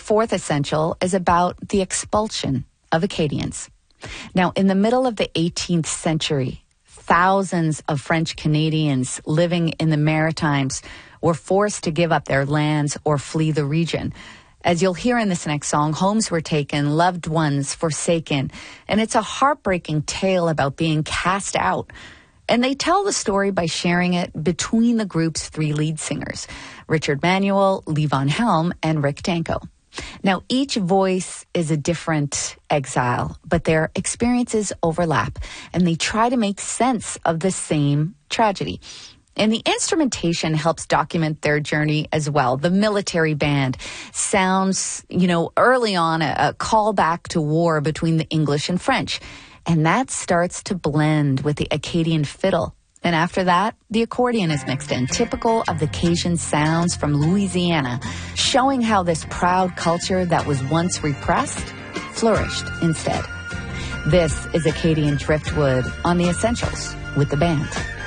fourth essential is about the expulsion of Acadians. Now, in the middle of the 18th century, thousands of French Canadians living in the Maritimes were forced to give up their lands or flee the region. As you'll hear in this next song, homes were taken, loved ones forsaken, and it's a heartbreaking tale about being cast out. And they tell the story by sharing it between the group's three lead singers, Richard Manuel, Levon Helm, and Rick Danko. Now, each voice is a different exile, but their experiences overlap, and they try to make sense of the same tragedy. And the instrumentation helps document their journey as well. The military band sounds, early on a callback to war between the English and French. And that starts to blend with the Acadian fiddle. And after that, the accordion is mixed in, typical of the Cajun sounds from Louisiana, showing how this proud culture that was once repressed flourished instead. This is Acadian Driftwood on The Essentials with the band.